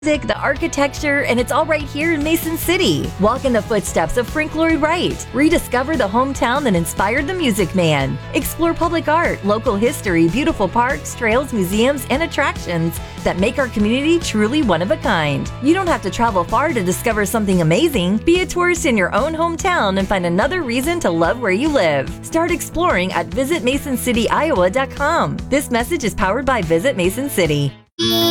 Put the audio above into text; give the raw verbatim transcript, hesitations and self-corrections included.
music, the architecture, and it's all right here in Mason City. Walk in the footsteps of Frank Lloyd Wright. Rediscover the hometown that inspired the Music Man. Explore public art, local history, beautiful parks, trails, museums, and attractions that make our community truly one of a kind. You don't have to travel far to discover something amazing. Be a tourist in your own hometown and find another reason to love where you live. Start exploring at visit mason city iowa dot com. This message is powered by Visit Mason City.